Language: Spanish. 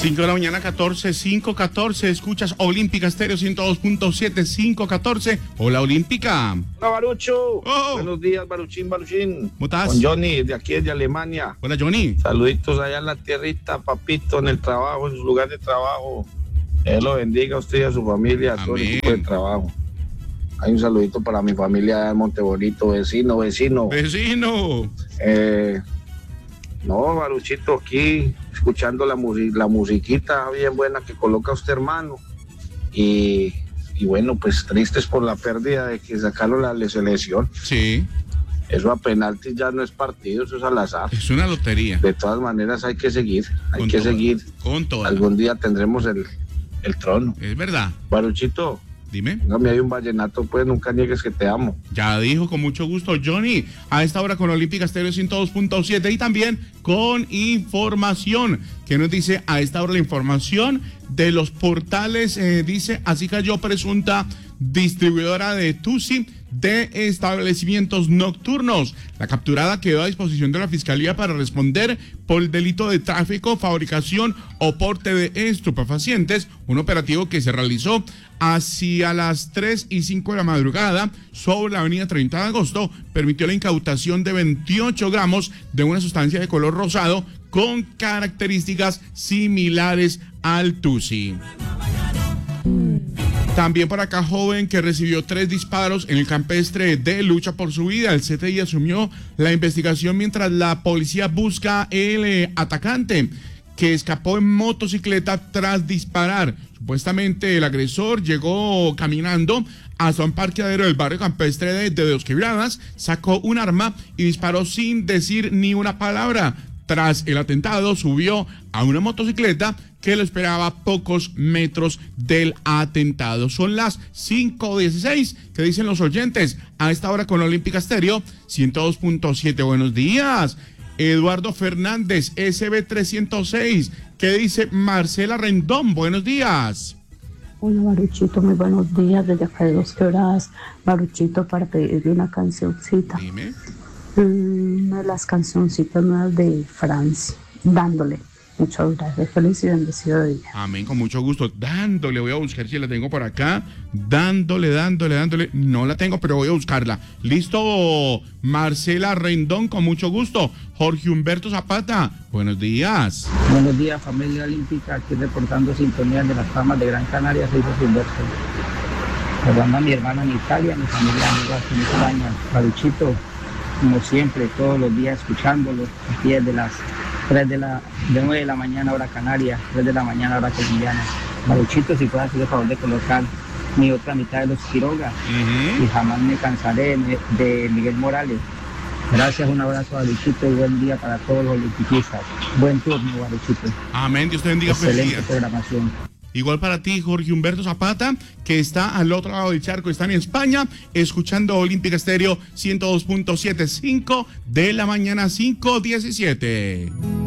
5 de la mañana, 5:14, escuchas Olímpica Estéreo 102.7, 5:14. Hola, Olímpica. Hola, Barucho. Oh. Buenos días, Baruchín. ¿Cómo estás? Con Johnny, de aquí, de Alemania. Hola, Johnny. Saluditos allá en la tierrita, papito, en el trabajo, en su lugar de trabajo. Él lo bendiga a usted y a su familia, a todo el equipo de trabajo. Hay un saludito para mi familia en Montebonito, vecino. Vecino. No, Baruchito, aquí escuchando la musiquita bien buena que coloca usted, hermano. Y bueno, pues tristes por la pérdida de que sacaron la selección. Sí. Eso a penaltis ya no es partido, eso es al azar. Es una lotería. De todas maneras hay que seguir, seguir. Con todo. Algún día tendremos el trono. Es verdad. Baruchito. Dime. No me hay un vallenato, pues nunca niegues que te amo. Ya dijo, con mucho gusto, Johnny. A esta hora con Olímpica Estéreo 102.7 y también con información. ¿Qué nos dice a esta hora la información de los portales? Dice, así cayó presunta distribuidora de Tusi de establecimientos nocturnos. La capturada quedó a disposición de la Fiscalía para responder por el delito de tráfico, fabricación o porte de estupefacientes, un operativo que se realizó hacia las 3:05 de la madrugada sobre la avenida 30 de agosto, permitió la incautación de 28 gramos de una sustancia de color rosado con características similares al Tusi. También por acá, joven que recibió 3 disparos en el campestre de Lucha por su vida. El CTI asumió la investigación mientras la policía busca el atacante que escapó en motocicleta tras disparar. Supuestamente el agresor llegó caminando hasta un parqueadero del barrio campestre de Dos Quebradas, sacó un arma y disparó sin decir ni una palabra. Tras el atentado, subió a una motocicleta que lo esperaba a pocos metros del atentado. Son las 5:16. ¿Qué dicen los oyentes? A esta hora con Olímpica Estéreo 102.7. Buenos días. Eduardo Fernández, SB306. ¿Qué dice Marcela Rendón? Buenos días. Hola, Baruchito, muy buenos días desde acá de Dos Quebradas. Baruchito, para pedirle una cancioncita. Dime. Una de las cancioncitas nuevas de Francia, Dándole. Muchas gracias, feliz y bendecido día. Amén, con mucho gusto. Dándole, voy a buscar si la tengo por acá. Dándole. No la tengo, pero voy a buscarla. Listo, Marcela Rendón, con mucho gusto. Jorge Humberto Zapata, buenos días. Buenos días, familia olímpica, aquí reportando sintonía de las Palmas de Gran Canaria, soy Jorge Humberto. Saludando a mi hermana en Italia, a mi familia amiga aquí en España. Baruchito, como siempre, todos los días escuchándolo, aquí desde las 9 de la mañana hora canaria, 3 de la mañana hora colombiana. Baruchito, si puedes hacer el favor de colocar mi otra mitad de los Quiroga, y jamás me cansaré de Miguel Morales. Gracias, un abrazo, Baruchito, y buen día para todos los olimpiquistas. Buen turno, Baruchito. Amén, Dios te bendiga. Excelente programación. Igual para ti, Jorge Humberto Zapata, que está al otro lado del charco, está en España, escuchando Olímpica Estéreo 102.75 de la mañana, 5:17.